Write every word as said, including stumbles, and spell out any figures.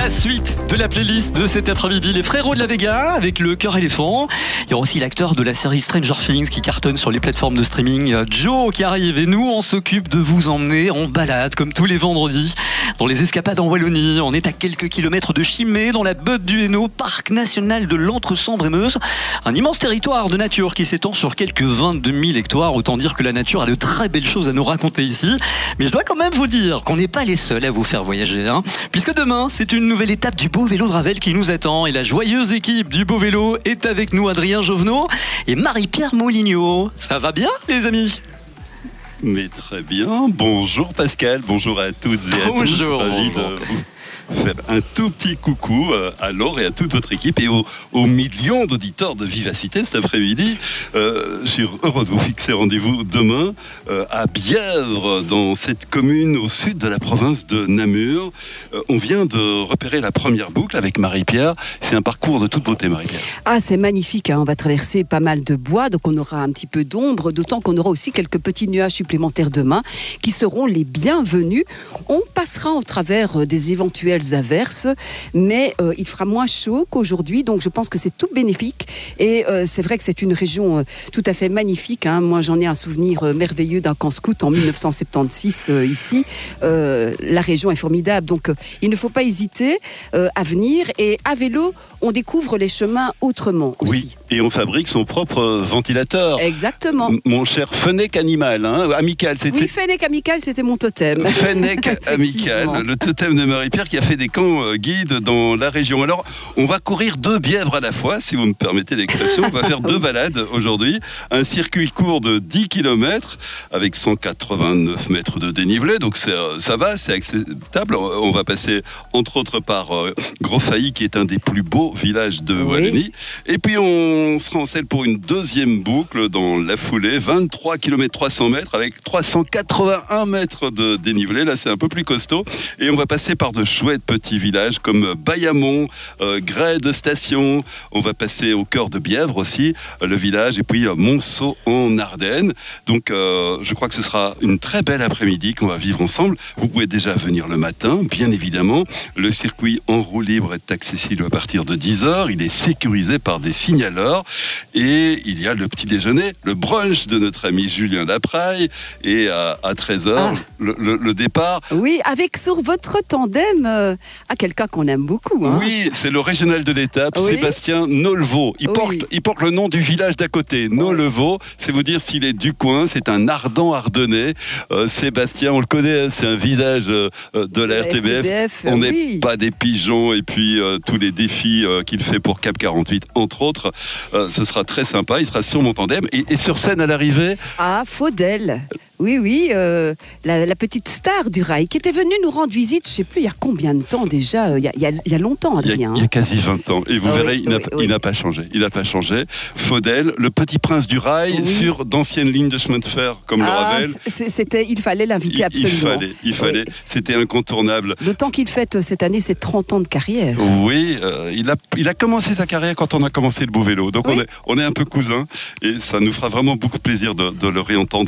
La suite de la playlist de cet après-midi, les frérots de la Vega avec le cœur éléphant. Il y aura aussi l'acteur de la série Stranger Things qui cartonne sur les plateformes de streaming, Joe, qui arrive. Et nous, on s'occupe de vous emmener en balade comme tous les vendredis dans les escapades en Wallonie. On est à quelques kilomètres de Chimay, dans la Butte du Hainaut, parc national de l'Entre-Sambre-et-Meuse. Un immense territoire de nature qui s'étend sur quelques vingt-deux mille hectares. Autant dire que la nature a de très belles choses à nous raconter ici. Mais je dois quand même vous dire qu'on n'est pas les seuls à vous faire voyager, hein, puisque demain, c'est une nouvelle étape du beau vélo de Ravel qui nous attend. Et la joyeuse équipe du beau vélo est avec nous, Adrien Jovenot et Marie-Pierre Moulignot. Ça va bien, les amis ? Mais très bien. Bonjour Pascal, bonjour à toutes et à bonjour, tous. Ravi bonjour. de vous faire un tout petit coucou à Laure et à toute votre équipe et aux, aux millions d'auditeurs de Vivacité cet après-midi. Euh, je suis heureux de vous fixer rendez-vous demain euh, à Bièvre, dans cette commune au sud de la province de Namur. Euh, on vient de repérer la première boucle avec Marie-Pierre. C'est un parcours de toute beauté, Marie-Pierre. Ah, c'est magnifique, hein. On va traverser pas mal de bois, donc on aura un petit peu d'ombre, d'autant qu'on aura aussi quelques petits nuages supplémentaires demain qui seront les bienvenus. On passera au travers des éventuels averses, mais euh, il fera moins chaud qu'aujourd'hui, donc je pense que c'est tout bénéfique. Et euh, c'est vrai que c'est une région euh, tout à fait magnifique, hein. Moi, j'en ai un souvenir euh, merveilleux d'un camp scout en mille neuf cent soixante-seize euh, ici. Euh, la région est formidable, donc euh, il ne faut pas hésiter euh, à venir. Et à vélo, on découvre les chemins autrement aussi. Oui, et on fabrique son propre ventilateur. Exactement. M- mon cher Fennec animal, hein, amical. C'était... Oui, Fennec amical, c'était mon totem. Fennec amical, le totem de Marie-Pierre qui a fait des camps euh, guides dans la région. Alors, on va courir deux bièvres à la fois, si vous me permettez l'expression. On va faire deux balades aujourd'hui. Un circuit court de dix kilomètres avec cent quatre-vingt-neuf mètres de dénivelé. Donc, c'est, euh, ça va, c'est acceptable. On va passer, entre autres, par euh, Grosfailly, qui est un des plus beaux villages de Wallonie. Oui. Et puis, on sera en selle pour une deuxième boucle dans la foulée. vingt-trois kilomètres trois cents mètres avec trois cent quatre-vingt-un mètres de dénivelé. Là, c'est un peu plus costaud. Et on va passer par de chouettes petits villages comme Bayamont, euh, Grès de Station. On va passer au cœur de Bièvre aussi, euh, le village, et puis euh, Monceau en Ardennes. Donc, euh, je crois que ce sera une très belle après-midi qu'on va vivre ensemble. Vous pouvez déjà venir le matin, bien évidemment. Le circuit en roue libre est accessible à partir de dix heures. Il est sécurisé par des signaleurs. Et il y a le petit déjeuner, le brunch de notre ami Julien Lapraille. Et à, à treize heures, ah. le, le, le départ. Oui, avec sur votre tandem euh, à quelqu'un qu'on aime beaucoup. Hein. Oui, c'est le régional de l'étape, oui. Sébastien Nolleveau. Il, oui. porte, il porte le nom du village d'à côté, Nolleveau. C'est vous dire s'il est du coin, c'est un ardent ardennais. Euh, Sébastien, on le connaît, c'est un visage euh, de la, la R T B F. R T B F. On n'est oui. pas des pigeons, et puis euh, tous les défis euh, qu'il fait pour Cap quarante-huit, entre autres. Euh, ce sera très sympa, il sera sur mon tandem. Et, et sur scène à l'arrivée... Ah, Faudel. Oui, oui, euh, la, la petite star du rail qui était venue nous rendre visite, je ne sais plus, il y a combien de temps déjà, il y a, il y a, il y a longtemps, Adrien. Il y a, il y a quasi vingt ans, et vous ah, verrez, oui, il, n'a, oui, il oui. n'a pas changé, il n'a pas changé. Faudel, le petit prince du rail, oui. sur d'anciennes lignes de chemin de fer, comme ah, le Ravel. C'était, il fallait l'inviter il, absolument. Il fallait, il fallait, oui. c'était incontournable. D'autant qu'il fête cette année ses trente ans de carrière. Oui, euh, il, a, il a commencé sa carrière quand on a commencé le beau vélo, donc oui. on, est, on est un peu cousins, et ça nous fera vraiment beaucoup de plaisir de, de le réentendre.